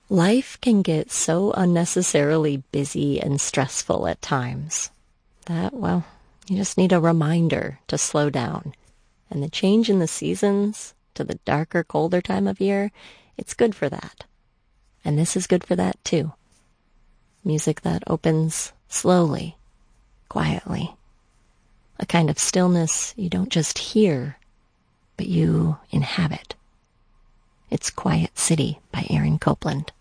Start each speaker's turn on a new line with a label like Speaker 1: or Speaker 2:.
Speaker 1: Life can get so unnecessarily busy and stressful at times that, well, you just need a reminder to slow down. And the change in the seasons to the darker, colder time of year, it's good for that. And this is good for that too. Music that opens slowly, quietly. A kind of stillness you don't just hear, but you inhabit. It's Quiet City by Aaron Copland.